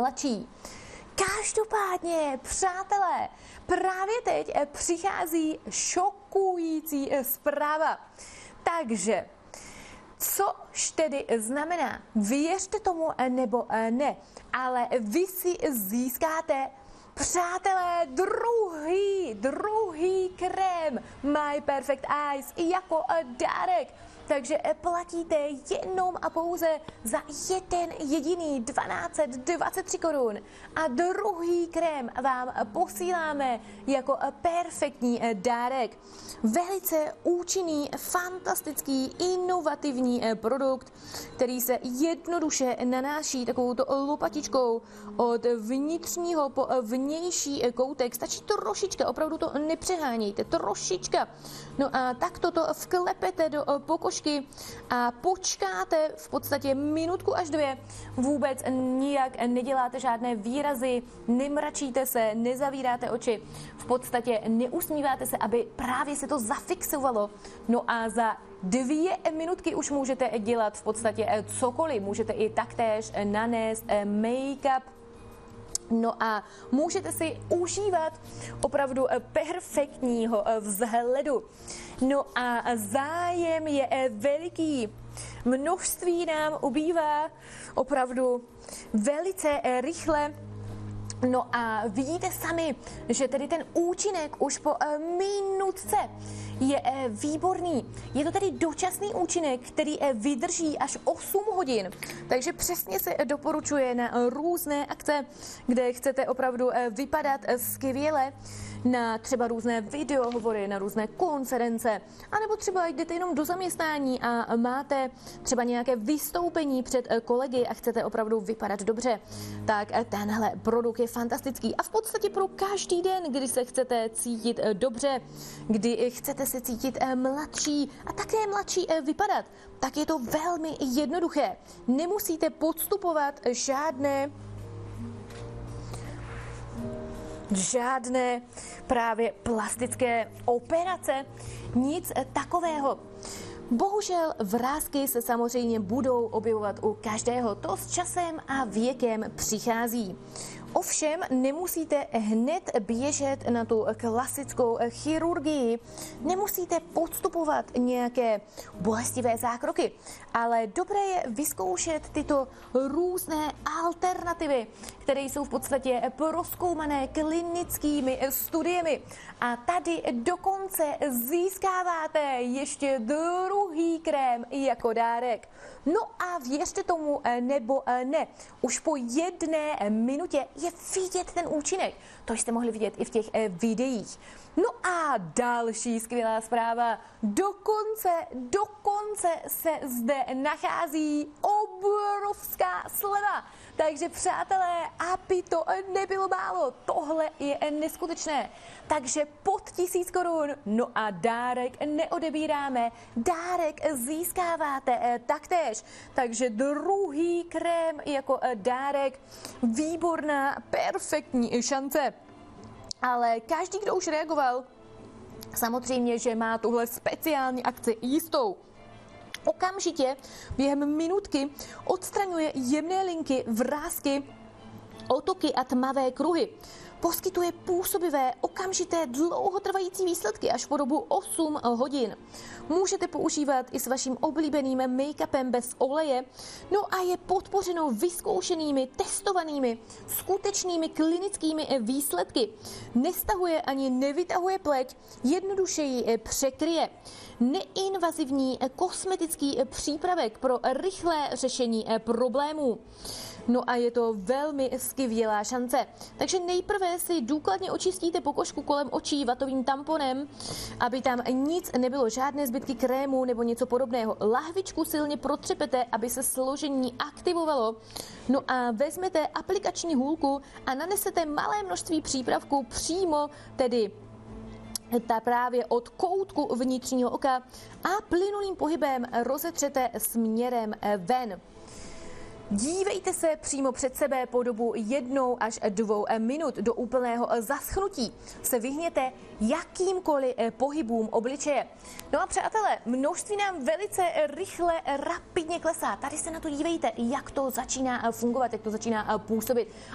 mladší. Každopádně, přátelé, právě teď přichází šokující zpráva. Takže, což tedy znamená, věřte tomu nebo ne, ale vy si získáte, přátelé, druhý krém My Perfect Eyes jako dárek. Takže platíte jenom a pouze za jeden jediný 1223 korun a druhý krém vám posíláme jako perfektní dárek. Velice účinný, fantastický, inovativní produkt, který se jednoduše nanáší takovouto lopatičkou od vnitřního po vnější koutek. Stačí trošička, opravdu to nepřehánějte, trošička. No a takto to vklepete do pokožky a počkáte v podstatě minutku až dvě, vůbec nijak neděláte žádné výrazy, nemračíte se, nezavíráte oči, v podstatě neusmíváte se, aby právě se to zafixovalo. No a za 2 minutky už můžete dělat v podstatě cokoliv, můžete i taktéž nanést make-up. No a můžete si užívat opravdu perfektního vzhledu. No a zájem je veliký. Množství nám ubývá opravdu velice rychle. No a vidíte sami, že tedy ten účinek už po minutce je výborný. Je to tedy dočasný účinek, který vydrží až 8 hodin. Takže přesně se doporučuje na různé akce, kde chcete opravdu vypadat skvěle, na třeba různé videohovory, na různé konference, anebo třeba jdete jenom do zaměstnání a máte třeba nějaké vystoupení před kolegy a chcete opravdu vypadat dobře, tak tenhle produkt je fantastický a v podstatě pro každý den, kdy se chcete cítit dobře, kdy chcete se cítit mladší a také mladší vypadat, tak je to velmi jednoduché. Nemusíte podstupovat žádné právě plastické operace, nic takového. Bohužel vrásky se samozřejmě budou objevovat u každého, to s časem a věkem přichází. Ovšem nemusíte hned běžet na tu klasickou chirurgii, nemusíte podstupovat nějaké bolestivé zákroky, ale dobré je vyzkoušet tyto různé alternativy, které jsou v podstatě prozkoumané klinickými studiemi. A tady dokonce získáváte ještě druhý krém jako dárek. No a věřte tomu nebo ne, už po 1 minutě je vidět ten účinek. To jste mohli vidět i v těch videích. No a další skvělá zpráva. Dokonce se zde nachází obrovská sleva. Takže přátelé, aby to nebylo málo, tohle je neskutečné. Takže pod 1000 korun, no a dárek neodebíráme, dárek získáváte taktéž. Takže druhý krém jako dárek, výborná, perfektní šance. Ale každý, kdo už reagoval, samozřejmě, že má tuhle speciální akci jistou. Okamžitě během minutky odstraňuje jemné linky, vrásky, otoky a tmavé kruhy. Poskytuje působivé, okamžité, dlouhotrvající výsledky až po dobu 8 hodin. Můžete používat i s vaším oblíbeným make-upem bez oleje, no a je podpořeno vyzkoušenými, testovanými, skutečnými klinickými výsledky. Nestahuje ani nevytahuje pleť, jednoduše ji překryje. Neinvazivní kosmetický přípravek pro rychlé řešení problémů. No a je to velmi skvělá šance. Takže nejprve si důkladně očistíte pokožku kolem očí vatovým tamponem, aby tam nic nebylo, žádné zbytky krému nebo něco podobného. Lahvičku silně protřepete, aby se složení aktivovalo. No a vezmete aplikační hůlku a nanesete malé množství přípravku přímo tedy právě od koutku vnitřního oka a plynulým pohybem rozetřete směrem ven. Dívejte se přímo před sebe po dobu 1 až 2 minut. Do úplného zaschnutí se vyhněte jakýmkoliv pohybům obličeje. No a přátelé, množství nám velice rychle, rapidně klesá. Tady se na to dívejte, jak to začíná fungovat, jak to začíná působit.